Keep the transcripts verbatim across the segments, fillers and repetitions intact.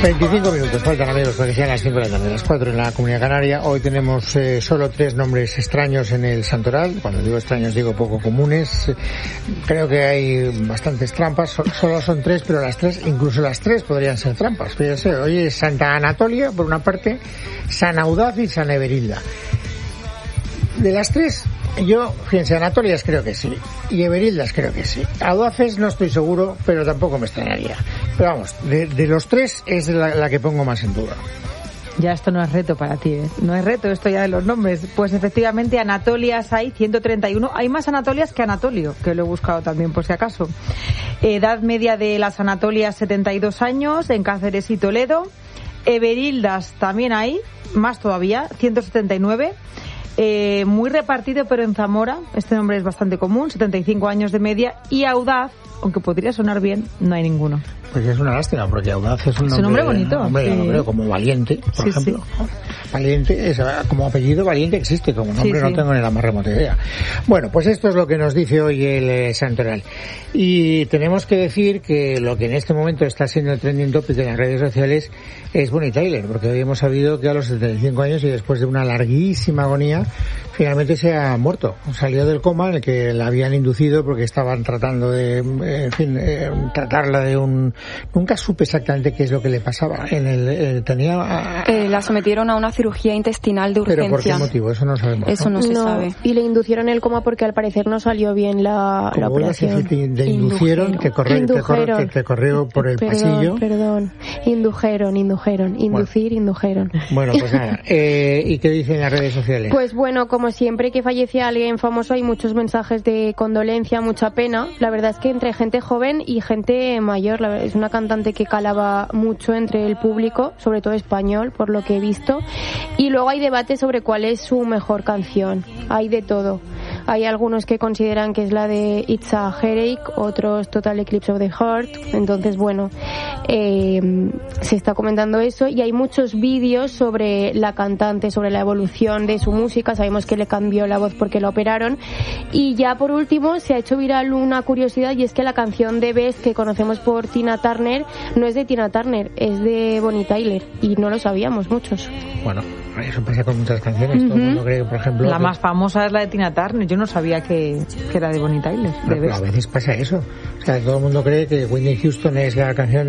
veinticinco minutos faltan, amigos, para que sean las cinco de la tarde, las cuatro en la Comunidad Canaria. Hoy tenemos eh, solo tres nombres extraños en el santoral. Cuando digo extraños digo poco comunes. Creo que hay bastantes trampas. So, solo son tres, pero las tres, incluso las tres podrían ser trampas. Fíjense, hoy es Santa Anatolia, por una parte, San Audaz y San Everilda. De las tres, yo, fíjense, Anatolias creo que sí, y Everildas creo que sí. Audaces no estoy seguro, pero tampoco me extrañaría. Pero vamos, de, de los tres es la, la que pongo más en duda. Ya esto no es reto para ti, ¿eh? No es reto esto ya de los nombres. Pues efectivamente, Anatolias hay ciento treinta y uno. Hay más Anatolias que Anatolio, que lo he buscado también por si acaso. Edad media de las Anatolias, setenta y dos años, en Cáceres y Toledo. Everildas también hay, más todavía, ciento setenta y nueve. Eh, muy repartido, pero en Zamora, este nombre es bastante común, setenta y cinco años de media. Y Audaz, aunque podría sonar bien, no hay ninguno. Pues es una lástima, porque Audaz es un nombre, es un nombre bonito. Hombre, sí. nombre como Valiente, por sí, ejemplo. Sí. Valiente, es, como apellido Valiente existe, como nombre sí, no sí. tengo ni la más remota idea. Bueno, pues esto es lo que nos dice hoy el eh, santoral. Y tenemos que decir que lo que en este momento está siendo el trending topic en las redes sociales es Bonnie Tyler, porque hoy hemos sabido que a los setenta y cinco años y después de una larguísima agonía, finalmente se ha muerto. Salió del coma en el que la habían inducido porque estaban tratando de, en fin, eh, tratarla de un... Nunca supe exactamente qué es lo que le pasaba. En el eh, tenía... Eh, la sometieron a una cirugía intestinal de urgencia. ¿Pero por qué motivo? Eso no sabemos. Eso no, no se no, sabe. Y le indujeron el coma porque al parecer no salió bien la, la operación. Te, te inducieron, que corrió, te corrió, que te corrió por el perdón, pasillo. Perdón, indujeron, indujeron, inducir, bueno. indujeron. Bueno, pues nada. Eh, ¿Y qué dicen las redes sociales? Pues bueno, como siempre que fallece alguien famoso hay muchos mensajes de condolencia, mucha pena. La verdad es que entre gente joven y gente mayor, la verdad, es una cantante que calaba mucho entre el público, sobre todo español, por lo que he visto. Y luego hay debate sobre cuál es su mejor canción. Hay de todo. Hay algunos que consideran que es la de It's a Headache, otros Total Eclipse of the Heart. Entonces, bueno, eh, se está comentando eso y hay muchos vídeos sobre la cantante, sobre la evolución de su música. Sabemos que le cambió la voz porque la operaron. Y ya por último se ha hecho viral una curiosidad y es que la canción de Best que conocemos por Tina Turner no es de Tina Turner, es de Bonnie Tyler y no lo sabíamos muchos. Bueno, eso pasa con muchas canciones. Uh-huh. Todo el mundo cree que, por ejemplo... La que... más famosa es la de Tina Turner. Yo no sabía que, que era de Bonnie Tyler. Pero, pero a veces pasa eso. O sea, todo el mundo cree que Whitney Houston es la canción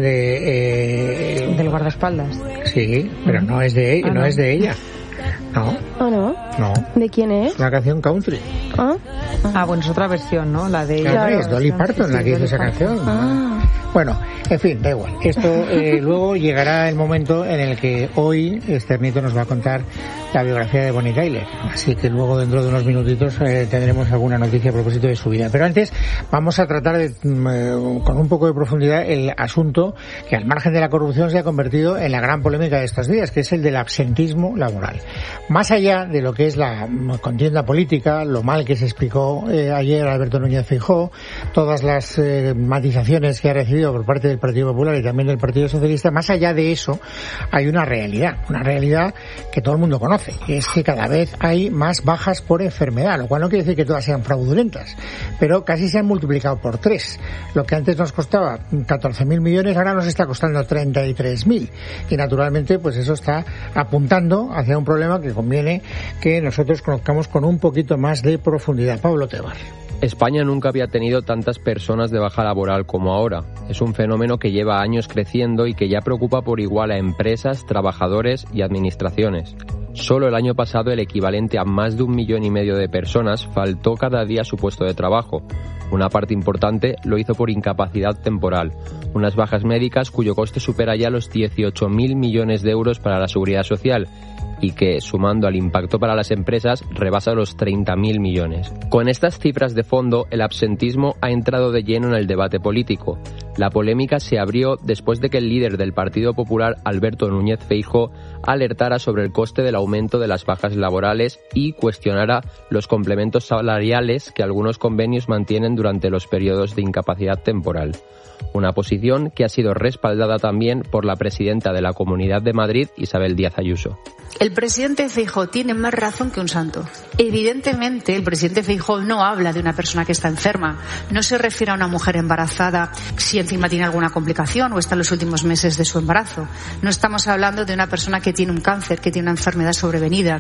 de... Eh... Del guardaespaldas. Sí, pero uh-huh. no es de ella, ah, no. no es de ella. No. ¿Ah, no? No. ¿De quién es? Es una canción country. Ah, ah bueno, es otra versión, ¿no? La de ella. Claro, es Dolly Parton sí, la que hizo esa canción. Ah. Bueno, en fin, da igual. Esto eh, luego llegará el momento en el que hoy Esternito nos va a contar la biografía de Bonnie Tyler. Así que luego dentro de unos minutitos eh, tendremos alguna noticia a propósito de su vida. Pero antes vamos a tratar de, eh, con un poco de profundidad el asunto que al margen de la corrupción se ha convertido en la gran polémica de estos días, que es el del absentismo laboral. Más allá de lo que es la contienda política, lo mal que se explicó eh, ayer Alberto Núñez Feijóo, todas las eh, matizaciones que ha recibido por parte del Partido Popular y también del Partido Socialista, más allá de eso hay una realidad, una realidad que todo el mundo conoce, que es que cada vez hay más bajas por enfermedad, lo cual no quiere decir que todas sean fraudulentas, pero casi se han multiplicado por tres. Lo que antes nos costaba catorce mil millones, ahora nos está costando treinta y tres mil. Y naturalmente, pues eso está apuntando hacia un problema que conviene que nosotros conozcamos con un poquito más de profundidad. Pablo Tebar. España nunca había tenido tantas personas de baja laboral como ahora. Es un fenómeno que lleva años creciendo y que ya preocupa por igual a empresas, trabajadores y administraciones. Solo el año pasado el equivalente a más de un millón y medio de personas faltó cada día a su puesto de trabajo. Una parte importante lo hizo por incapacidad temporal, unas bajas médicas cuyo coste supera ya los dieciocho mil millones de euros para la seguridad social y que, sumando al impacto para las empresas, rebasa los treinta mil millones. Con estas cifras de fondo, el absentismo ha entrado de lleno en el debate político. La polémica se abrió después de que el líder del Partido Popular, Alberto Núñez Feijóo, alertara sobre el coste del aumento de las bajas laborales y cuestionara los complementos salariales que algunos convenios mantienen durante los periodos de incapacidad temporal. una posición que ha sido respaldada también por la presidenta de la Comunidad de Madrid, Isabel Díaz Ayuso. El presidente Feijóo tiene más razón que un santo. Evidentemente, el presidente Feijóo no habla de una persona que está enferma, no se refiere a una mujer embarazada si encima tiene alguna complicación o está en los últimos meses de su embarazo. No estamos hablando de una persona que tiene un cáncer, que tiene una enfermedad sobrevenida.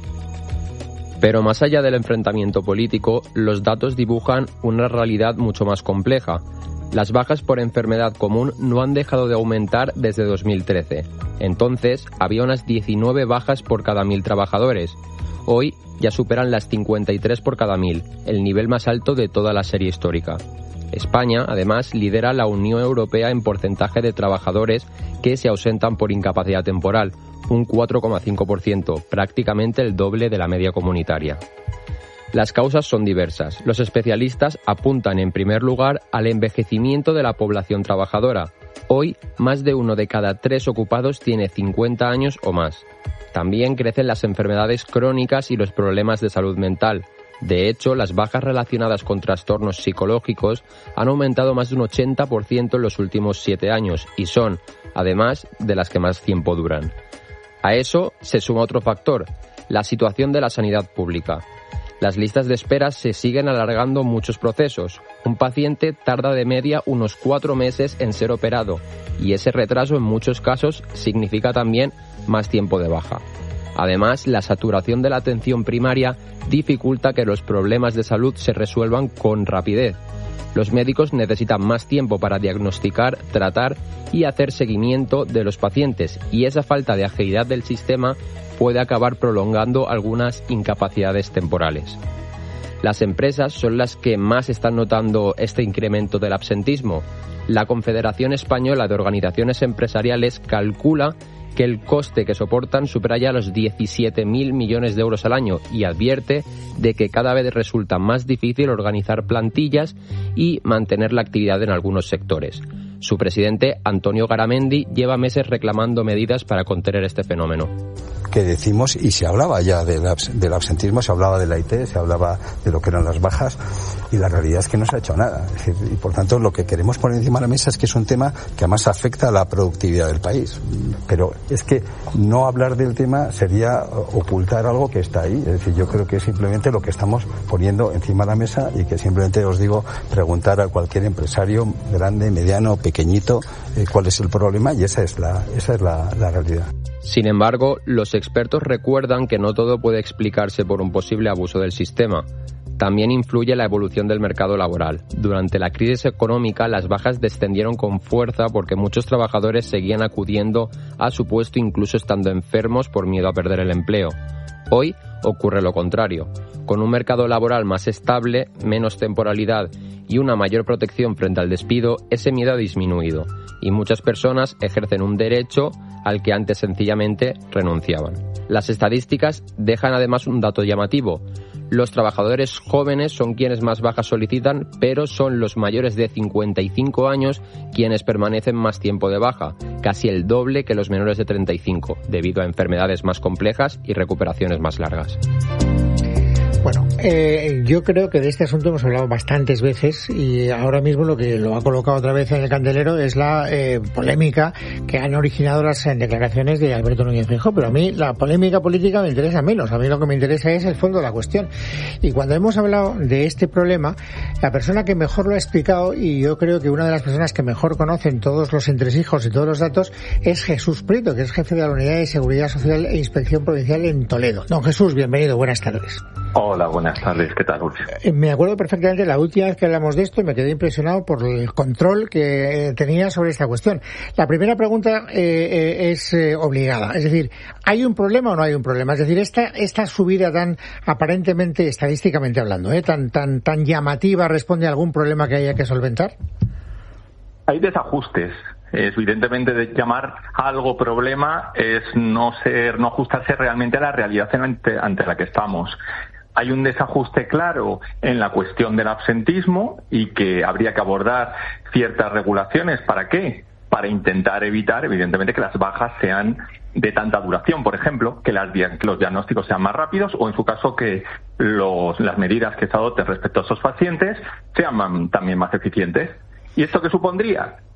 Pero más allá del enfrentamiento político, los datos dibujan una realidad mucho más compleja. Las bajas por enfermedad común no han dejado de aumentar desde dos mil trece. Entonces, había unas diecinueve bajas por cada mil trabajadores. Hoy ya superan las cincuenta y tres por cada mil, el nivel más alto de toda la serie histórica. España, además, lidera la Unión Europea en porcentaje de trabajadores que se ausentan por incapacidad temporal, un cuatro coma cinco por ciento, prácticamente el doble de la media comunitaria. Las causas son diversas. Los especialistas apuntan en primer lugar al envejecimiento de la población trabajadora. Hoy, más de uno de cada tres ocupados tiene cincuenta años o más. También crecen las enfermedades crónicas y los problemas de salud mental. De hecho, las bajas relacionadas con trastornos psicológicos han aumentado más de un ochenta por ciento en los últimos siete años y son, además, de las que más tiempo duran. A eso se suma otro factor, la situación de la sanidad pública. Las listas de espera se siguen alargando muchos procesos. Un paciente tarda de media unos cuatro meses en ser operado y ese retraso en muchos casos significa también más tiempo de baja. Además, la saturación de la atención primaria dificulta que los problemas de salud se resuelvan con rapidez. Los médicos necesitan más tiempo para diagnosticar, tratar y hacer seguimiento de los pacientes y esa falta de agilidad del sistema puede acabar prolongando algunas incapacidades temporales. Las empresas son las que más están notando este incremento del absentismo. La Confederación Española de Organizaciones Empresariales calcula que el coste que soportan supera ya los diecisiete mil millones de euros al año y advierte de que cada vez resulta más difícil organizar plantillas y mantener la actividad en algunos sectores. Su presidente, Antonio Garamendi, lleva meses reclamando medidas para contener este fenómeno. Que decimos, y se hablaba ya del, abs- del absentismo, se hablaba de la I T, se hablaba de lo que eran las bajas, y la realidad es que no se ha hecho nada. Es decir, y por tanto lo que queremos poner encima de la mesa es que es un tema que además afecta a la productividad del país. Pero es que no hablar del tema sería ocultar algo que está ahí. Es decir, yo creo que es simplemente lo que estamos poniendo encima de la mesa y que simplemente os digo, preguntar a cualquier empresario, grande, mediano, pequeñito, eh, cuál es el problema, y esa es la, esa es la, la realidad. Sin embargo, los expertos recuerdan que no todo puede explicarse por un posible abuso del sistema. También influye la evolución del mercado laboral. Durante la crisis económica, las bajas descendieron con fuerza porque muchos trabajadores seguían acudiendo a su puesto incluso estando enfermos por miedo a perder el empleo. Hoy ocurre lo contrario. Con un mercado laboral más estable, menos temporalidad y una mayor protección frente al despido, ese miedo ha disminuido y muchas personas ejercen un derecho al que antes sencillamente renunciaban. Las estadísticas dejan además un dato llamativo. Los trabajadores jóvenes son quienes más bajas solicitan, pero son los mayores de cincuenta y cinco años quienes permanecen más tiempo de baja, casi el doble que los menores de treinta y cinco, debido a enfermedades más complejas y recuperaciones más largas. Bueno, eh, yo creo que de este asunto hemos hablado bastantes veces y ahora mismo lo que lo ha colocado otra vez en el candelero es la eh, polémica que han originado las declaraciones de Alberto Núñez Feijóo, pero a mí la polémica política me interesa menos, a mí lo que me interesa es el fondo de la cuestión. Y cuando hemos hablado de este problema, la persona que mejor lo ha explicado, y yo creo que una de las personas que mejor conocen todos los entresijos y todos los datos, es Jesús Prieto, que es jefe de la Unidad de Seguridad Social e Inspección Provincial en Toledo. Don Jesús, bienvenido, buenas tardes. Hola, buenas tardes, ¿qué tal, Luis? Me acuerdo perfectamente la última vez que hablamos de esto y me quedé impresionado por el control que tenía sobre esta cuestión. La primera pregunta eh, eh, es eh, obligada, es decir, ¿hay un problema o no hay un problema? Es decir, esta esta subida tan aparentemente, estadísticamente hablando, eh, tan tan tan llamativa, ¿responde a algún problema que haya que solventar? Hay desajustes. Es, evidentemente, de llamar a algo problema es no ser, no ajustarse realmente a la realidad ante, ante la que estamos. Hay un desajuste claro en la cuestión del absentismo y que habría que abordar ciertas regulaciones. ¿Para qué? Para intentar evitar, evidentemente, que las bajas sean de tanta duración. Por ejemplo, que, las, que los diagnósticos sean más rápidos o, en su caso, que los, las medidas que se adopten respecto a esos pacientes sean man, también más eficientes. ¿Y esto qué supondría?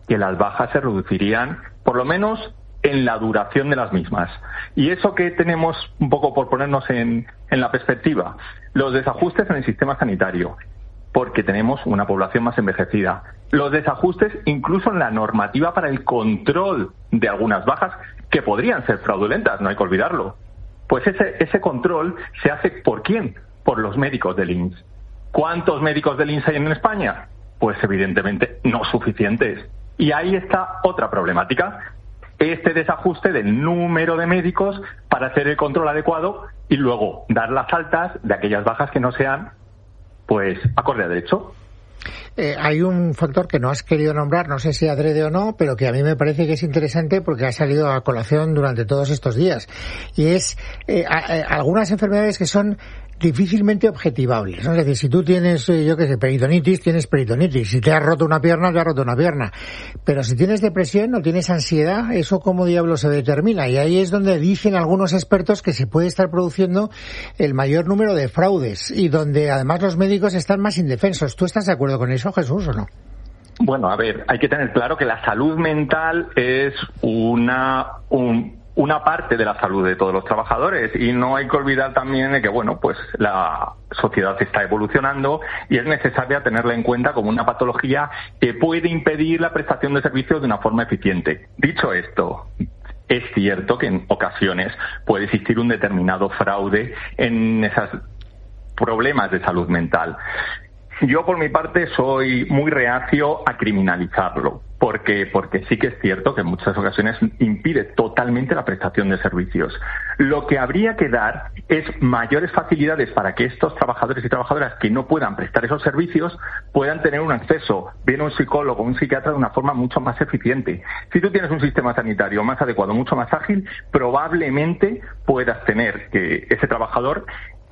que las bajas se reducirían, por lo menos en la duración de las mismas. Y eso que tenemos, un poco por ponernos en, en la perspectiva, los desajustes en el sistema sanitario, porque tenemos una población más envejecida. Los desajustes incluso en la normativa para el control de algunas bajas que podrían ser fraudulentas, no hay que olvidarlo. Pues ese, ese control se hace ¿por quién? Por los médicos del I N S S. ¿Cuántos médicos del I N S S hay en España? Pues evidentemente no suficientes. Y ahí está otra problemática, este desajuste del número de médicos para hacer el control adecuado y luego dar las altas de aquellas bajas que no sean, pues, acorde a derecho. Eh, hay un factor que no has querido nombrar, no sé si adrede o no, pero que a mí me parece que es interesante porque ha salido a colación durante todos estos días. Y es eh, a, a, algunas enfermedades que son difícilmente objetivables, ¿no? Es decir, si tú tienes, yo qué sé, peritonitis, tienes peritonitis. Si te has roto una pierna, te has roto una pierna. Pero si tienes depresión o tienes ansiedad, ¿eso cómo diablos se determina? Y ahí es donde dicen algunos expertos que se puede estar produciendo el mayor número de fraudes y donde además los médicos están más indefensos. ¿Tú estás de acuerdo con eso, Jesús, o no? Bueno, a ver, hay que tener claro que la salud mental es una... un una parte de la salud de todos los trabajadores y no hay que olvidar también de que, bueno, pues la sociedad está evolucionando y es necesaria tenerla en cuenta como una patología que puede impedir la prestación de servicios de una forma eficiente. Dicho esto, es cierto que en ocasiones puede existir un determinado fraude en esos problemas de salud mental. Yo, por mi parte, soy muy reacio a criminalizarlo, porque porque sí que es cierto que en muchas ocasiones impide totalmente la prestación de servicios. Lo que habría que dar es mayores facilidades para que estos trabajadores y trabajadoras que no puedan prestar esos servicios puedan tener un acceso, bien a un psicólogo, un psiquiatra, de una forma mucho más eficiente. Si tú tienes un sistema sanitario más adecuado, mucho más ágil, probablemente puedas tener que ese trabajador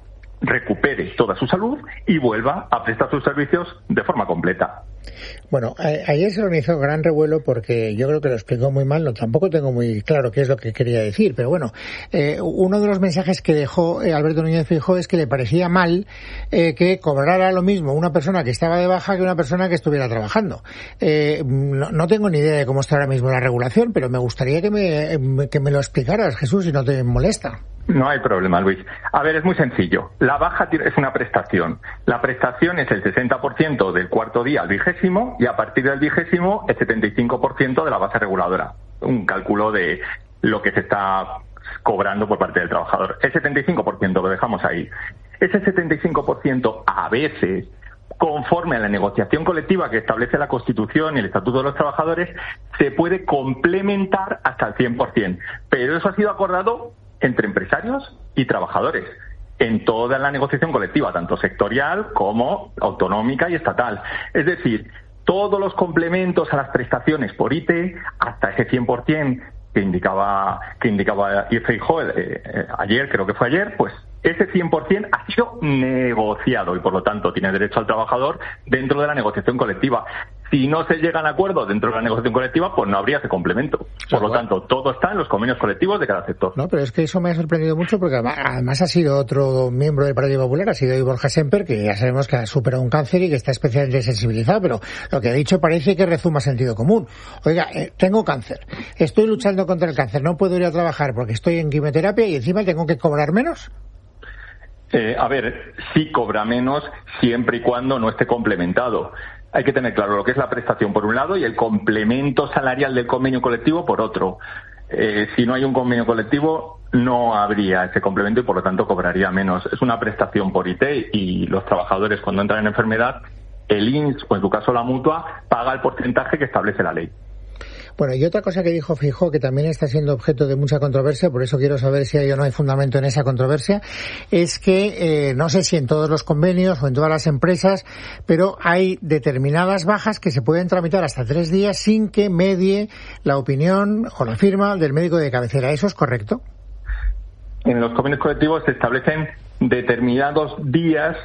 recupere toda su salud y vuelva a prestar sus servicios de forma completa. Bueno, a, ayer se organizó gran revuelo porque yo creo que lo explicó muy mal, no, tampoco tengo muy claro qué es lo que quería decir, pero bueno, eh, uno de los mensajes que dejó eh, Alberto Núñez Feijóo es que le parecía mal eh, que cobrara lo mismo una persona que estaba de baja que una persona que estuviera trabajando. Eh, no, no tengo ni idea de cómo está ahora mismo la regulación, pero me gustaría que me, que me lo explicaras, Jesús, si no te molesta. No hay problema, Luis. A ver, es muy sencillo. La baja es una prestación. La prestación es el sesenta por ciento del cuarto día al vigésimo y a partir del vigésimo el setenta y cinco por ciento de la base reguladora. Un cálculo de lo que se está cobrando por parte del trabajador. El setenta y cinco por ciento lo dejamos ahí. Ese setenta y cinco por ciento a veces, conforme a la negociación colectiva que establece la Constitución y el Estatuto de los Trabajadores, se puede complementar hasta el cien por ciento. Pero eso ha sido acordado entre empresarios y trabajadores en toda la negociación colectiva, tanto sectorial como autonómica y estatal. Es decir, todos los complementos a las prestaciones por I T E, hasta ese cien por ciento que indicaba que indicaba Feijóo eh, eh, ayer, creo que fue ayer, pues ese cien por ciento ha sido negociado y por lo tanto tiene derecho al trabajador dentro de la negociación colectiva. Si no se llega a acuerdo dentro de la negociación colectiva, pues no habría ese complemento. Por lo tanto, todo está en los convenios colectivos de cada sector. No, pero es que eso me ha sorprendido mucho porque además ha sido otro miembro del Partido Popular, ha sido Borja Semper, que ya sabemos que ha superado un cáncer y que está especialmente sensibilizado, pero lo que ha dicho parece que rezuma sentido común. Oiga, eh, tengo cáncer, estoy luchando contra el cáncer, no puedo ir a trabajar porque estoy en quimioterapia y encima tengo que cobrar menos. Eh, a ver, sí cobra menos siempre y cuando no esté complementado. Hay que tener claro lo que es la prestación por un lado y el complemento salarial del convenio colectivo por otro. Eh, si no hay un convenio colectivo, no habría ese complemento y por lo tanto cobraría menos. Es una prestación por I T E y los trabajadores cuando entran en enfermedad, el I N S S o en su caso la mutua paga el porcentaje que establece la ley. Bueno, y otra cosa que dijo Feijóo, que también está siendo objeto de mucha controversia, por eso quiero saber si hay o no hay fundamento en esa controversia, es que, eh, no sé si en todos los convenios o en todas las empresas, pero hay determinadas bajas que se pueden tramitar hasta tres días sin que medie la opinión o la firma del médico de cabecera. ¿Eso es correcto? En los convenios colectivos se establecen determinados días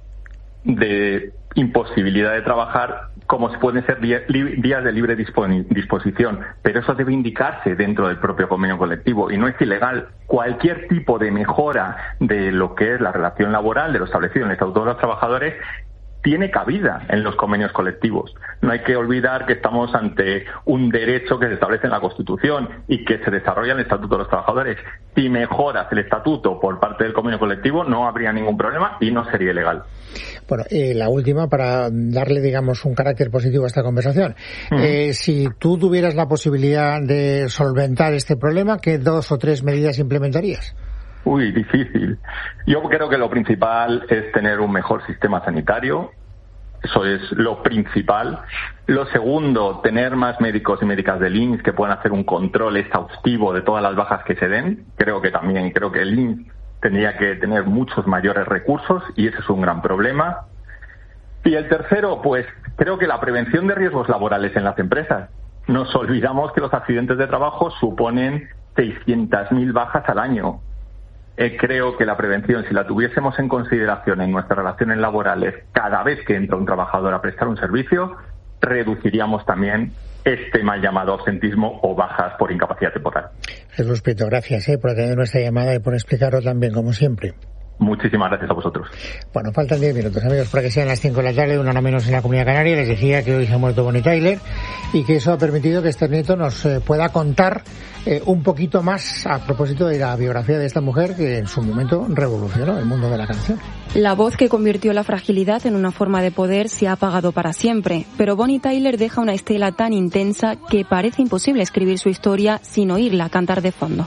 de imposibilidad de trabajar, como se pueden ser días de libre disposición, pero eso debe indicarse dentro del propio convenio colectivo y no es ilegal. Cualquier tipo de mejora de lo que es la relación laboral, de lo establecido en el Estatuto de los Trabajadores, tiene cabida en los convenios colectivos. No hay que olvidar que estamos ante un derecho que se establece en la Constitución y que se desarrolla en el Estatuto de los Trabajadores. Si mejoras el estatuto por parte del convenio colectivo, no habría ningún problema y no sería ilegal. Bueno, eh, la última, para darle, digamos, un carácter positivo a esta conversación. Uh-huh. Eh, si tú tuvieras la posibilidad de solventar este problema, ¿qué dos o tres medidas implementarías? Uy, difícil. Yo creo que lo principal es tener un mejor sistema sanitario. Eso es lo principal. Lo segundo, tener más médicos y médicas del I N S que puedan hacer un control exhaustivo de todas las bajas que se den. Creo que también, creo que el I N S tendría que tener muchos mayores recursos y ese es un gran problema. Y el tercero, pues creo que la prevención de riesgos laborales en las empresas. Nos olvidamos que los accidentes de trabajo suponen seiscientas mil bajas al año. Eh, creo que la prevención, si la tuviésemos en consideración en nuestras relaciones laborales cada vez que entra un trabajador a prestar un servicio, reduciríamos también este mal llamado ausentismo o bajas por incapacidad temporal. Jesús Prieto, gracias eh, por atender nuestra llamada y por explicarlo tan bien como siempre. Muchísimas gracias a vosotros. Bueno, faltan diez minutos, amigos, para que sean las cinco de la tarde, una hora menos en la Comunidad Canaria. Les decía que hoy se ha muerto Bonnie Tyler y que eso ha permitido que Esternito nos eh, pueda contar eh, un poquito más a propósito de la biografía de esta mujer que en su momento revolucionó el mundo de la canción. La voz que convirtió la fragilidad en una forma de poder se ha apagado para siempre, pero Bonnie Tyler deja una estela tan intensa que parece imposible escribir su historia sin oírla cantar de fondo.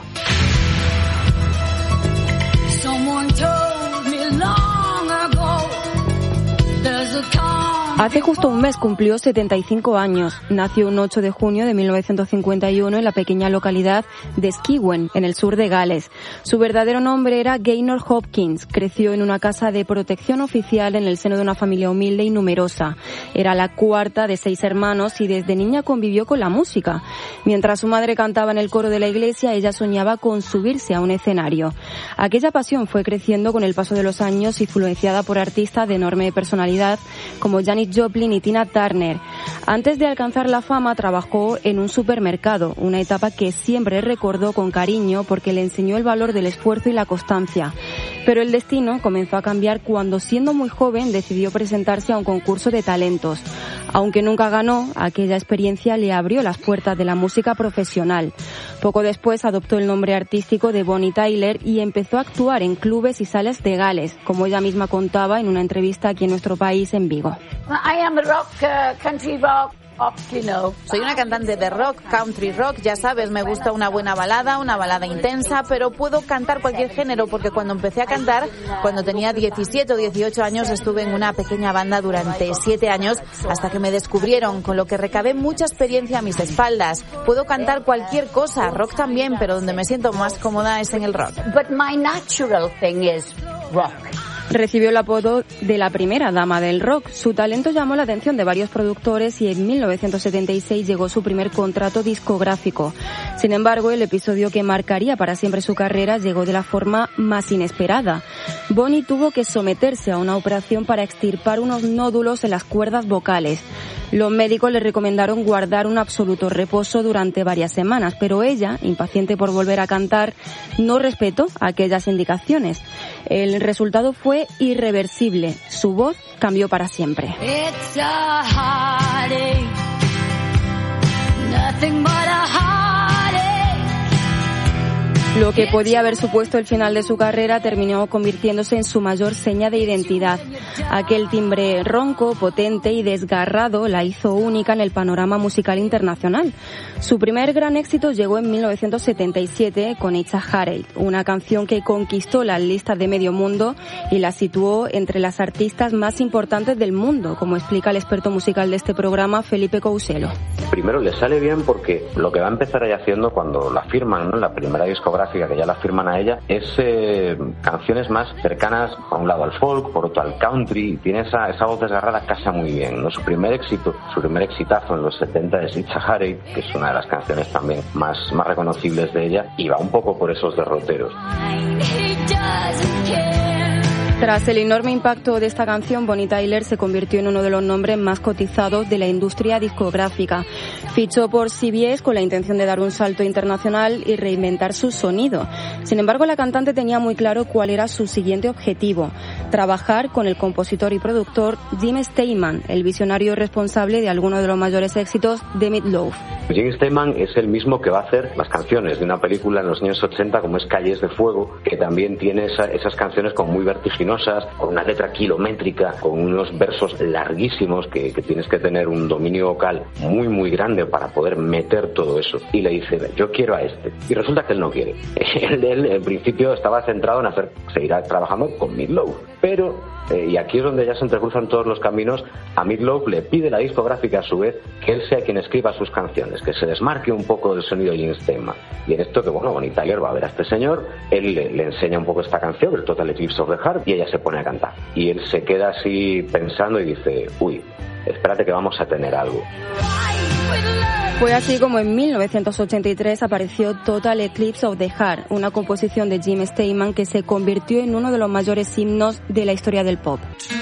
Hace justo un mes cumplió setenta y cinco años. Nació un ocho de junio de mil novecientos cincuenta y uno en la pequeña localidad de Skewen, en el sur de Gales. Su verdadero nombre era Gaynor Hopkins. Creció en una casa de protección oficial en el seno de una familia humilde y numerosa. Era la cuarta de seis hermanos y desde niña convivió con la música. Mientras su madre cantaba en el coro de la iglesia, ella soñaba con subirse a un escenario. Aquella pasión fue creciendo con el paso de los años, influenciada por artistas de enorme personalidad como Janis Joplin y Tina Turner. Antes de alcanzar la fama, trabajó en un supermercado, una etapa que siempre recordó con cariño porque le enseñó el valor del esfuerzo y la constancia. Pero el destino comenzó a cambiar cuando, siendo muy joven, decidió presentarse a un concurso de talentos. Aunque nunca ganó, aquella experiencia le abrió las puertas de la música profesional. Poco después adoptó el nombre artístico de Bonnie Tyler y empezó a actuar en clubes y salas de Gales, como ella misma contaba en una entrevista aquí en nuestro país, en Vigo. I am a rock, uh, country rock. Soy una cantante de rock, country rock, ya sabes, me gusta una buena balada, una balada intensa, pero puedo cantar cualquier género porque cuando empecé a cantar, cuando tenía diecisiete o dieciocho años, estuve en una pequeña banda durante siete años hasta que me descubrieron, con lo que recabé mucha experiencia a mis espaldas. Puedo cantar cualquier cosa, rock también, pero donde me siento más cómoda es en el rock. But my natural thing is rock. Recibió el apodo de la primera dama del rock. Su talento llamó la atención de varios productores y en mil novecientos setenta y seis llegó su primer contrato discográfico. Sin embargo, el episodio que marcaría para siempre su carrera llegó de la forma más inesperada. Bonnie tuvo que someterse a una operación para extirpar unos nódulos en las cuerdas vocales. Los médicos le recomendaron guardar un absoluto reposo durante varias semanas, pero ella, impaciente por volver a cantar, no respetó aquellas indicaciones. El resultado fue irreversible. Su voz cambió para siempre. It's a heartache, nothing but a heartache. Lo que podía haber supuesto el final de su carrera terminó convirtiéndose en su mayor seña de identidad. Aquel timbre ronco, potente y desgarrado la hizo única en el panorama musical internacional. Su primer gran éxito llegó en mil novecientos setenta y siete con It's a Heartache, una canción que conquistó las listas de medio mundo y la situó entre las artistas más importantes del mundo, como explica el experto musical de este programa, Felipe Couselo. Primero le sale bien porque lo que va a empezar ahí haciendo cuando la firman, ¿no?, la primera discográfica que ya la firman a ella, es eh, canciones más cercanas por un lado al folk, por otro al country, tiene esa, esa voz desgarrada, casa muy bien, ¿no? Su primer éxito, su primer exitazo en los setenta es It's a Heartache, que es una de las canciones también más, más reconocibles de ella, y va un poco por esos derroteros. Tras el enorme impacto de esta canción, Bonnie Tyler se convirtió en uno de los nombres más cotizados de la industria discográfica. Fichó por C B S con la intención de dar un salto internacional y reinventar su sonido. Sin embargo, la cantante tenía muy claro cuál era su siguiente objetivo: trabajar con el compositor y productor Jim Steinman, el visionario responsable de algunos de los mayores éxitos de Meat Loaf. Jim Steinman es el mismo que va a hacer las canciones de una película en los años ochenta como es Calles de Fuego, que también tiene esa, esas canciones como muy vertiginosas, con una letra kilométrica, con unos versos larguísimos que, que tienes que tener un dominio vocal muy muy grande para poder meter todo eso. Y le dice, yo quiero a este. Y resulta que él no quiere. Él, él en principio estaba centrado en hacer, seguir trabajando con Meat Loaf. Pero, eh, y aquí es donde ya se entrecruzan todos los caminos, a Meat Loaf le pide la discográfica a su vez que él sea quien escriba sus canciones, que se desmarque un poco del sonido de Jim Steinman. Y en esto que, bueno, Bonnie Tyler va a ver a este señor, él le, le enseña un poco esta canción, el Total Eclipse of the Heart, y ella se pone a cantar. Y él se queda así pensando y dice, uy, espérate que vamos a tener algo. Fue así como en mil novecientos ochenta y tres apareció Total Eclipse of the Heart, una composición de Jim Steinman que se convirtió en uno de los mayores himnos de la historia del pop.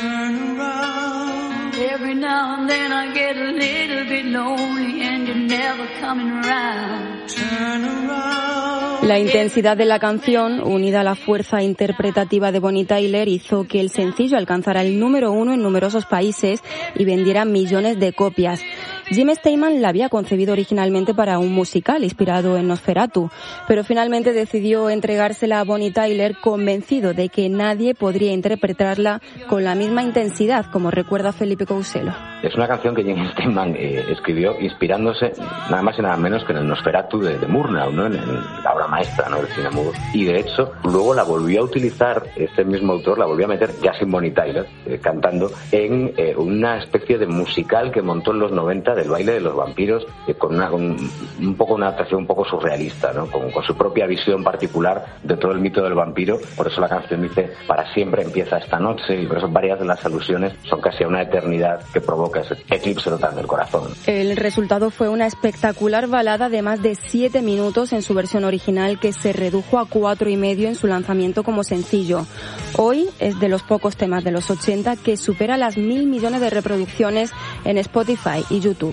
La intensidad de la canción, unida a la fuerza interpretativa de Bonnie Tyler, hizo que el sencillo alcanzara el número uno en numerosos países y vendiera millones de copias. Jim Steinman la había concebido originalmente para un musical inspirado en Nosferatu, pero finalmente decidió entregársela a Bonnie Tyler convencido de que nadie podría interpretarla con la misma intensidad, como recuerda Felipe Couselo. Es una canción que Jim Steinman eh, escribió inspirándose nada más y nada menos que en el Nosferatu de, de Murnau, ¿no? en, en la obra maestra, ¿no? del cine mudo. Y de hecho, luego la volvió a utilizar, este mismo autor la volvió a meter, ya sin Bonnie Tyler, eh, cantando, en eh, una especie de musical que montó en los noventa del baile de los vampiros, eh, con, una, con un poco una adaptación un poco surrealista, ¿no? Con, con su propia visión particular de todo el mito del vampiro. Por eso la canción dice, para siempre empieza esta noche, y por eso varias de las alusiones son casi a una eternidad que provoca ese eclipse total del corazón. El resultado fue una espectacular balada de más de siete minutos en su versión original, que se redujo a cuatro y medio en su lanzamiento como sencillo. Hoy es de los pocos temas de los ochenta que supera las mil millones de reproducciones en Spotify y YouTube.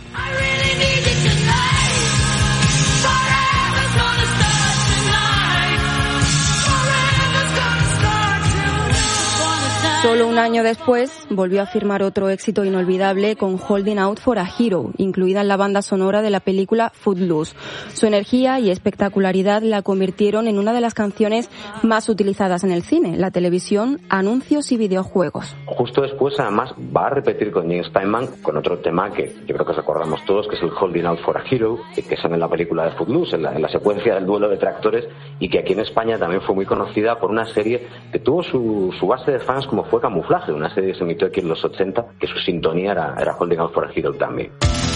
Solo un año después volvió a firmar otro éxito inolvidable con Holding Out for a Hero, incluida en la banda sonora de la película Footloose. Su energía y espectacularidad la convirtieron en una de las canciones más utilizadas en el cine, la televisión, anuncios y videojuegos. Justo después, además, va a repetir con Jim Steinman con otro tema que yo creo que recordamos todos, que es el Holding Out for a Hero, que sale en la película de Footloose, en la, en la secuencia del duelo de tractores, y que aquí en España también fue muy conocida por una serie que tuvo su, su base de fans como fue Camuflaje, una serie que se emitió aquí en los ochenta, que su sintonía era, era Holding Out for a Hero también.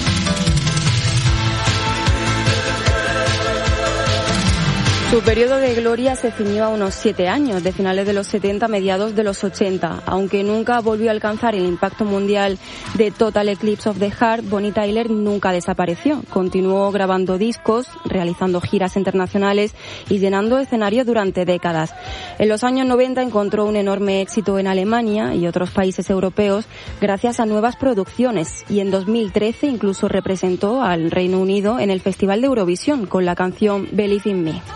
Su periodo de gloria se ciñó a unos siete años, de finales de los setenta a mediados de los ochenta. Aunque nunca volvió a alcanzar el impacto mundial de Total Eclipse of the Heart, Bonnie Tyler nunca desapareció. Continuó grabando discos, realizando giras internacionales y llenando escenarios durante décadas. En los años noventa encontró un enorme éxito en Alemania y otros países europeos gracias a nuevas producciones, y en dos mil trece incluso representó al Reino Unido en el Festival de Eurovisión con la canción Believe in Me.